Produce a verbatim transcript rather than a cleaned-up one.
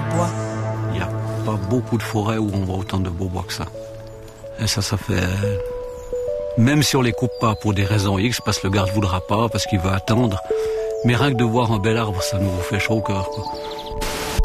bois. Il n'y a pas beaucoup de forêts où on voit autant de beaux bois que ça. Et ça, ça fait... Même si on les coupe pas pour des raisons X, parce que le garde voudra pas, parce qu'il veut attendre, mais rien que de voir un bel arbre, ça nous fait chaud au cœur, quoi.